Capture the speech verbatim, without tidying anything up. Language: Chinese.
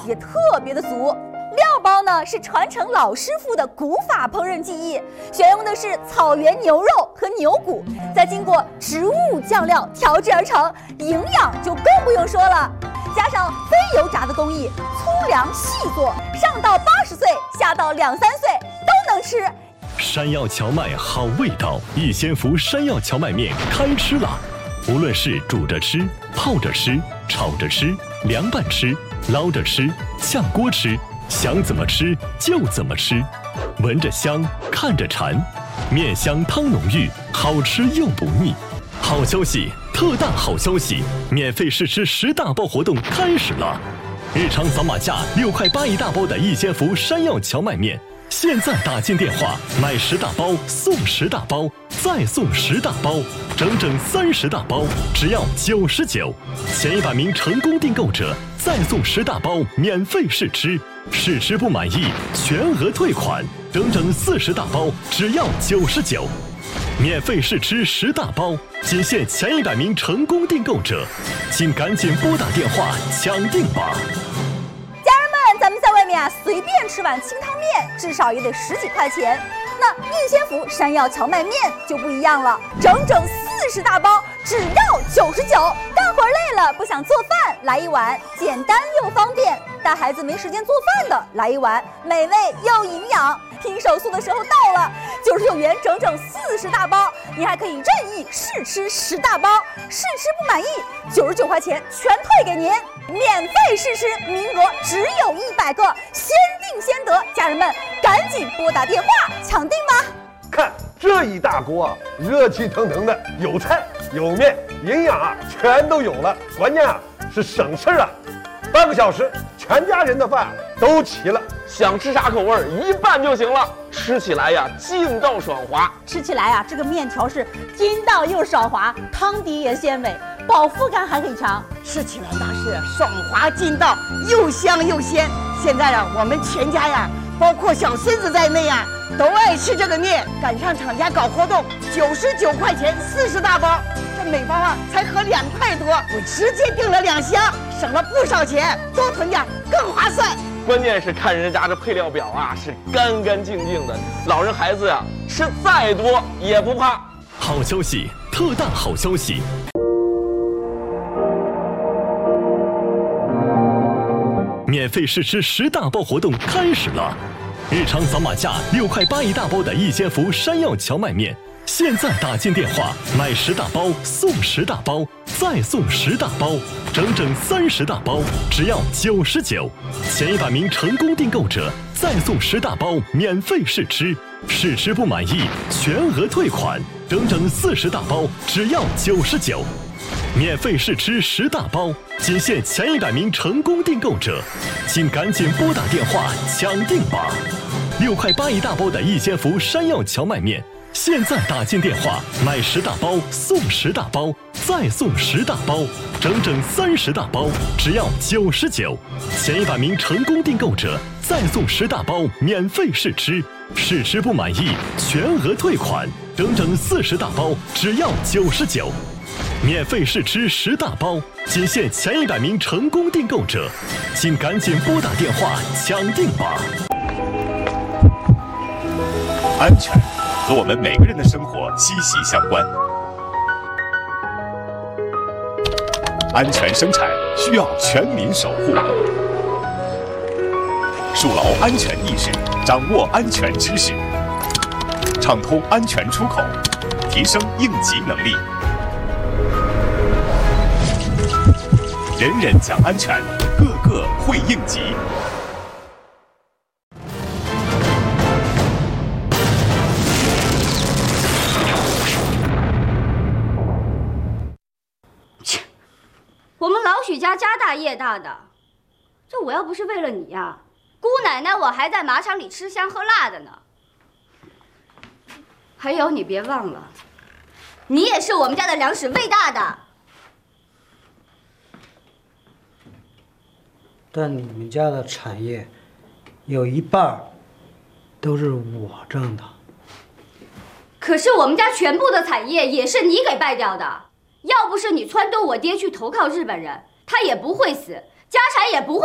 也特别的足。料包呢是传承老师傅的古法烹饪技艺，选用的是草原牛肉和牛骨，再经过植物酱料调制而成，营养就更不用说了。加上非油炸的工艺，粗粮细做，上到八十岁，下到两三岁都能吃。 山药荞麦好味道，逸仙福山药荞麦面开吃了。无论是煮着吃、泡着吃、炒着吃、凉拌吃、捞着吃、炝锅吃，想怎么吃就怎么吃，闻着香，看着馋，面香汤浓郁，好吃又不腻。好消息，特大好消息！免费试吃十大包活动开始了，日常扫码价六块八一大包的逸仙福山药荞麦面，现在打进电话买十大包送十大包，再送十大包，整整三十大包，只要九十九。前一百名成功订购者再送十大包免费试吃，试吃不满意全额退款，整整四十大包，只要九十九。免费试吃十大包，仅限前一百名成功订购者，请赶紧拨打电话抢订吧！ 家人们，咱们在外面啊，随便吃碗清汤面，至少也得十几块钱。那逸仙福山药荞麦面就不一样了，整整四十大包，只要九十九。干活累了不想做饭，来一碗，简单又方便。带孩子没时间做饭的，来一碗，美味又营养。拼手速的时候到了，九十九元整整四十大包，你还可以任意试吃十大包，试吃不满意，九十九块钱全退给您，免费试吃，名额只有一百个，先定先得，家人们赶紧拨打电话抢订吧！ 看这一大锅啊，热气腾腾的，有菜有面，营养啊全都有了，关键啊是省事啊，半个小时全家人的饭都齐了。 想吃啥口味一拌就行了，吃起来呀劲道爽滑。 吃起来啊，这个面条是筋道又爽滑，汤底也鲜美，饱腹感还很强。吃起来那是爽滑筋道，又香又鲜。现在啊，我们全家呀，包括小孙子在内啊，都爱吃这个面。赶上厂家搞活动，九十九块钱四十大包，这每包啊才合两块多，我直接订了两箱，省了不少钱，多囤点更划算。 关键是看人家这配料表啊，是干干净净的，老人孩子呀、啊、吃再多也不怕。 好消息，特大好消息！免费试吃十大包活动开始了，日常扫码价六块八一大包的逸仙福山药荞麦面，现在打进电话买十大包送十大包，再送十大包，整整三十大包，只要九十九。前一百名成功订购者再送十大包免费试吃，试吃不满意全额退款，整整四十大包，只要九十九。免费试吃十大包，仅限前一百名成功订购者，请赶紧拨打电话抢订吧！六块八一大包的逸仙福山药荞麦面，现在打进电话买十大包送十大包，再送十大包，整整三十大包，只要九十九。前一百名成功订购者再送十大包免费试吃，试吃不满意全额退款，整整四十大包，只要九十九。免费试吃十大包，仅限前一百名成功订购者，请赶紧拨打电话抢订吧！ 安全和我们每个人的生活息息相关，安全生产需要全民守护。树牢安全意识，掌握安全知识，畅通安全出口，提升应急能力。人人讲安全，个个会应急。 切，我们老许家家大业大的，这我要不是为了你呀，姑奶奶我还在马场里吃香喝辣的呢。还有，你别忘了，你也是我们家的粮食喂大的。 但你们家的产业有一半都是我挣的。 可是我们家全部的产业也是你给败掉的，要不是你撺掇我爹去投靠日本人，他也不会死，家产也不会